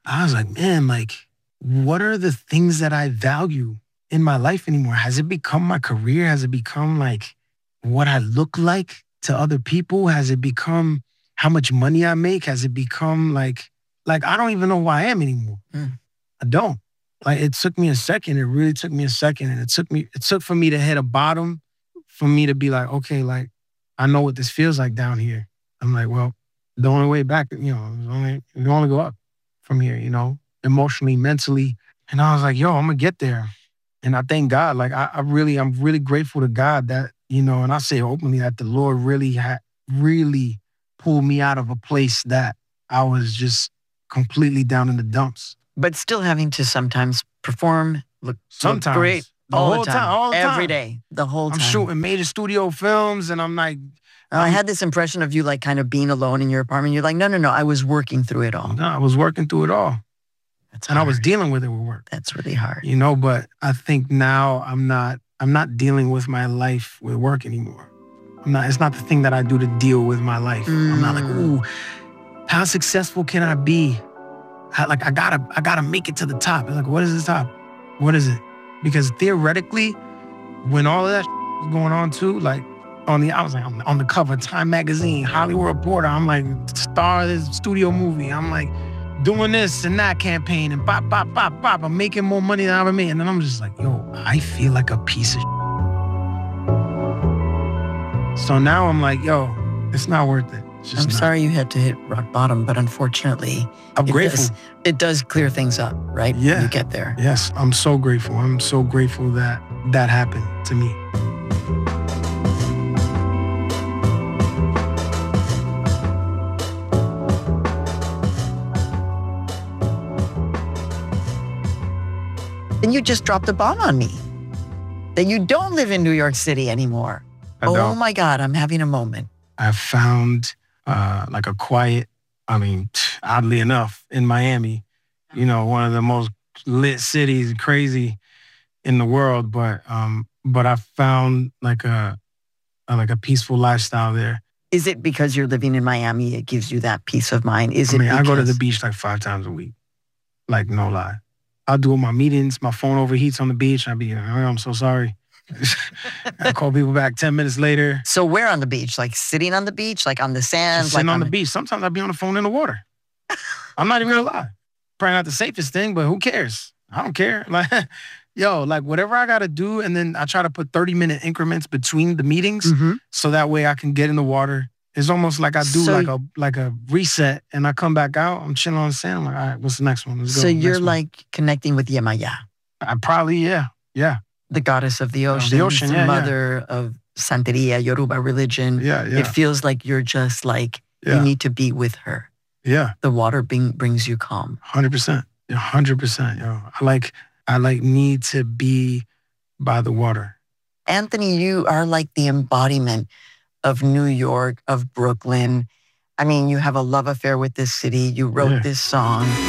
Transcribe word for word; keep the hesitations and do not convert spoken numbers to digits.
I was like, man, like, what are the things that I value in my life anymore? Has it become my career? Has it become like what I look like to other people? Has it become how much money I make? Has it become like, like, I don't even know who I am anymore. Mm. I don't. Like, it took me a second. It really took me a second. And it took me, it took for me to hit a bottom, for me to be like, okay, like, I know what this feels like down here. I'm like, well, the only way back, you know, is only, you only go up from here, you know, emotionally, mentally. And I was like, yo, I'm gonna get there. And I thank God, like, I, I really, I'm really grateful to God that, you know, and I say openly that the Lord really had, really pulled me out of a place that I was just completely down in the dumps. But still having to sometimes perform, look, sometimes, look great. The all whole the time, time, all the time. every day, the whole I'm time. shooting major studio films and I'm like... Um, I had this impression of you like kind of being alone in your apartment. You're like, no, no, no, I was working through it all. No, I was working through it all. That's and hard. I was dealing with it with work. That's really hard. You know, but I think now I'm not, I'm not dealing with my life with work anymore. I'm not, it's not the thing that I do to deal with my life. Mm. I'm not like, ooh, how successful can I be? How, like, I gotta, I gotta make it to the top. It's like, what is the top? What is it? Because theoretically, when all of that was going on too, like, on the, I was like, on, on the cover of Time Magazine, Hollywood Reporter, I'm like, star of this studio movie. I'm like, doing this and that campaign and pop, pop, pop, pop. I'm making more money than I ever made. And then I'm just like, yo, I feel like a piece of shit. So now I'm like, yo, it's not worth it. It's just I'm not. sorry you had to hit rock bottom, but unfortunately, I'm it grateful. Does, it does clear things up, right? Yeah. You get there. Yes, I'm so grateful. I'm so grateful that that happened to me. Then you just dropped a bomb on me that you don't live in New York City anymore. I oh don't. my God, I'm having a moment. I found uh, like a quiet, I mean, oddly enough, in Miami, you know, one of the most lit cities, crazy in the world. But um, but I found like a, a like a peaceful lifestyle there. Is it because you're living in Miami? It gives you that peace of mind. Is I it? mean, because... I go to the beach like five times a week, like no lie. I'll do all my meetings. My phone overheats on the beach. I'll be, oh, I'm so sorry. I call people back ten minutes later. So where on the beach? Like sitting on the beach? Like on the sand? Just sitting like on, on the beach. Sometimes I'll be on the phone in the water. I'm not even gonna lie. Probably not the safest thing, but who cares? I don't care. Like, yo, like whatever I gotta do, and then I try to put thirty minute increments between the meetings, mm-hmm. so that way I can get in the water. It's almost like I do so, like a like a reset, and I come back out. I'm chilling on the sand. I'm like, all right, what's the next one? Let's so go. you're next like one. Connecting with Yemaya. I probably yeah yeah. The goddess of the ocean, the ocean, the yeah, mother yeah. of Santeria, Yoruba religion. Yeah, yeah. It feels like you're just like, yeah. you need to be with her. Yeah. The water bring, brings you calm. one hundred percent. one hundred percent, yo. I like, I like need to be by the water. Anthony, you are like the embodiment of New York, of Brooklyn. I mean, you have a love affair with this city. You wrote yeah. this song.